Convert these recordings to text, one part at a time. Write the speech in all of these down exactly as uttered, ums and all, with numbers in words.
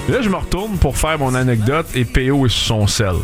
Là, je me retourne pour faire mon anecdote et P O est sur son sel.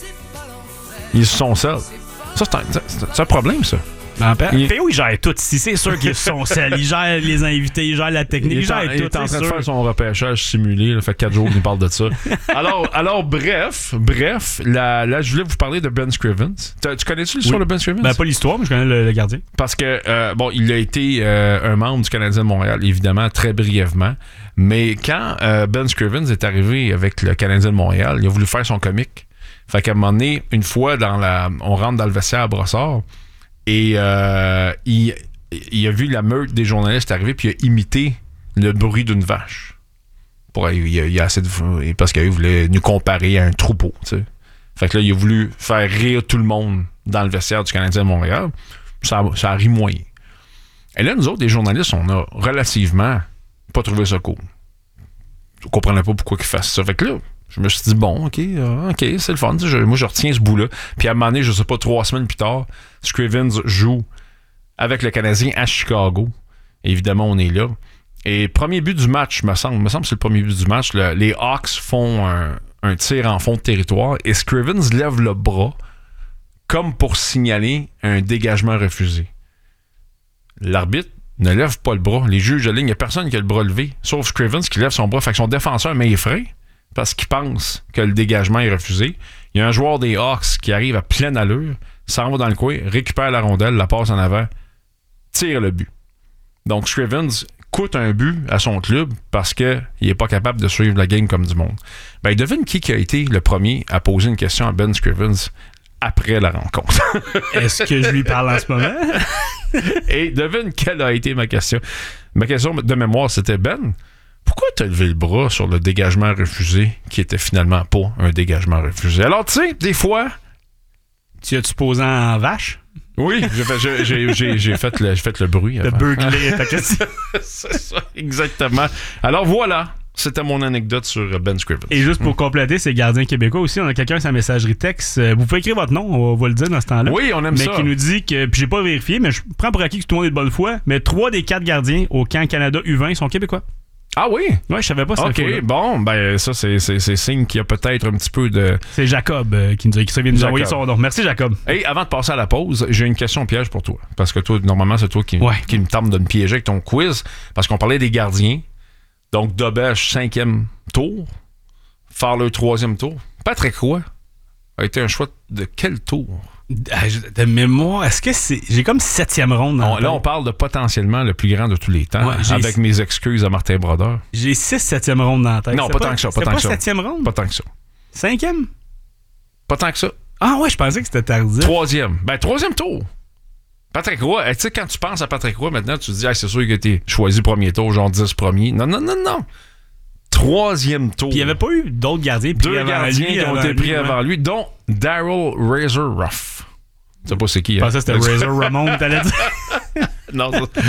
Il est sur son sel. Ça, c'est un, c'est, c'est un problème, ça. Il... P O, il gère tout ici. C'est sûr qu'il est sur son sel. Il gère les invités, il gère la technique, il, il gère en, tout. Il est en train sûr. de faire son repêchage simulé. Ça fait quatre jours qu'il parle de ça. alors, alors, bref, bref, là, là, je voulais vous parler de Ben Scrivens. T'as, tu connais-tu l'histoire oui. de Ben Scrivens? Ben, pas l'histoire, mais je connais le, le gardien. Parce que, euh, bon, il a été euh, un membre du Canadien de Montréal, évidemment, très brièvement. Mais quand euh, Ben Scrivens est arrivé avec le Canadien de Montréal, il a voulu faire son comique. Fait qu'à un moment donné, une fois, dans la, on rentre dans le vestiaire à Brossard, et euh, il, il a vu la meute des journalistes arriver, puis il a imité le bruit d'une vache. Pour, il, il, il a assez de, parce qu'il voulait nous comparer à un troupeau, tu sais. Fait que là, il a voulu faire rire tout le monde dans le vestiaire du Canadien de Montréal. Ça, ça a ri moyen. Et là, nous autres, les journalistes, on a relativement pas trouvé ça cool. On comprenait pas pourquoi ils fassent ça. Fait que là, je me suis dit, bon, OK, euh, OK, c'est le fun. Je, moi, je retiens ce bout-là. Puis à un moment donné, je sais pas, trois semaines plus tard, Scrivens joue avec le Canadien à Chicago. Et évidemment, on est là. Et premier but du match, me semble, me semble que c'est le premier but du match, le, les Hawks font un, un tir en fond de territoire et Scrivens lève le bras comme pour signaler un dégagement refusé. L'arbitre ne lève pas le bras. Les juges de ligne, il n'y a personne qui a le bras levé, sauf Scrivens qui lève son bras. Fait que son défenseur met les freins parce qu'il pense que le dégagement est refusé. Il y a un joueur des Hawks qui arrive à pleine allure, s'en va dans le coin, récupère la rondelle, la passe en avant, tire le but. Donc Scrivens coûte un but à son club parce qu'il n'est pas capable de suivre la game comme du monde. Ben, devine qui, qui a été le premier à poser une question à Ben Scrivens après la rencontre. Est-ce que je lui parle en ce moment? Et devine quelle a été ma question. Ma question de mémoire, c'était Ben, pourquoi t'as levé le bras sur le dégagement refusé qui était finalement pas un dégagement refusé? Alors, tu sais, des fois... Tu as-tu posé en vache? Oui, j'ai fait, j'ai, j'ai, j'ai, j'ai fait, le, j'ai fait le bruit. Le burglé ta question. C'est ça, exactement. Alors voilà, c'était mon anecdote sur Ben Scrivens. Et juste pour mmh. compléter, c'est gardien québécois aussi. On a quelqu'un sur sa messagerie texte. Vous pouvez écrire votre nom, on va le dire dans ce temps-là. Oui, on aime mais ça. Mais qui nous dit que, puis j'ai pas vérifié, mais je prends pour acquis que tout le monde est de bonne foi, mais trois des quatre gardiens au camp Canada U vingt sont québécois. Ah oui? Ouais, je savais pas ça. OK, bon, ben ça, c'est, c'est, c'est signe qu'il y a peut-être un petit peu de... C'est Jacob euh, qui nous a, qui vient nous envoyer son nom. Merci, Jacob. Et avant de passer à la pause, j'ai une question piège pour toi. Parce que toi, normalement, c'est toi qui, ouais. qui me tente de me piéger avec ton quiz. Parce qu'on parlait des gardiens. Donc, Dobèche, cinquième tour. Farley, troisième tour. Patrick Roy a été un choix de quel tour? De mémoire, est-ce que c'est... J'ai comme septième ronde. On, là, on parle de potentiellement le plus grand de tous les temps, ouais, avec six... mes excuses à Martin Brodeur. J'ai six septième ronde dans la tête. Non, pas, pas tant que ça. Pas tant pas que ça. septième ronde? Pas tant que ça. Cinquième? Pas tant que ça. Ah ouais, je pensais que c'était tardif. Troisième. Ben, troisième tour. Patrick Roy. Tu sais, quand tu penses à Patrick Roy, maintenant, tu te dis, ah, c'est sûr qu'il a été choisi premier tour, genre dix premiers. Non, non, non, non. Troisième tour. Puis il n'y avait pas eu d'autres gardiens pris Deux avant gardiens lui, qui ont été pris lui, avant ouais. lui, dont Daryl Razor Ruff. Je sais pas c'est qui. Je pensais que c'était Razor Ramon, t'allais dire. Non,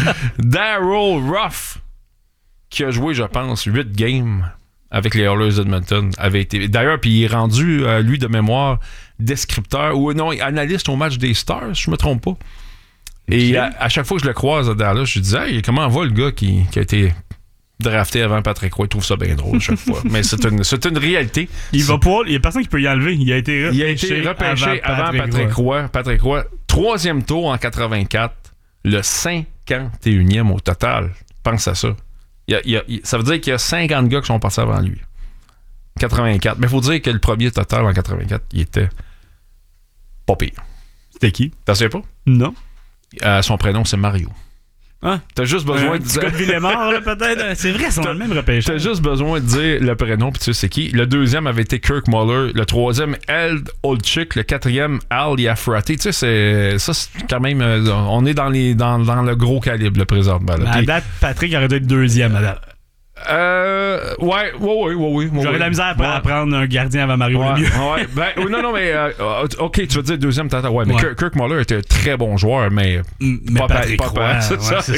Daryl Ruff, qui a joué, je pense, huit games avec les Oilers d'Edmonton, avait été. D'ailleurs, puis il est rendu, euh, lui, de mémoire, descripteur, ou non, analyste au match des Stars, je me trompe pas. Et okay. à, à chaque fois que je le croise à Dallas, je dis, hey, comment va le gars qui, qui a été drafté avant Patrick Roy? Il trouve ça bien drôle à chaque fois. Mais c'est une, c'est une réalité. Il va pouvoir, il y a personne qui peut y enlever. Il a été repêché, il a été repêché avant, avant Patrick, Patrick Roy. Roy. Patrick Roy, troisième tour en quatre-vingt-quatre, le cinquante et unième au total. Pense à ça. Il y a, il y a, ça veut dire qu'il y a cinquante gars qui sont passés avant lui. quatre-vingt-quatre. Mais il faut dire que le premier total en quatre-vingt-quatre, il était pas pire. C'était qui? T'en sais pas? Non. Euh, son prénom, c'est Mario. Hein? T'as juste besoin euh, de dire. Scott Villemort, là, peut-être. C'est vrai, c'est dans le même repêchage. T'as juste besoin de dire le prénom, puis tu sais c'est qui. Le deuxième avait été Kirk Muller. Le troisième, Eld Olczyk. Le quatrième, Al Yafrati. Tu sais, c'est, ça, c'est quand même. On est dans, les, dans, dans le gros calibre, le présentement. À date, Patrick aurait dû être deuxième à date. Euh. Ouais, ouais, ouais, ouais, ouais. J'aurais ouais. de la misère à, ouais. à prendre un gardien avant Mario ouais, Lemieux. Ouais, ben, non, non, mais. Euh, ok, tu veux dire deuxième, tata. Ouais, mais ouais. Kirk, Kirk Muller était un très bon joueur, mais. Mais pas Patrick Roy, c'est ça.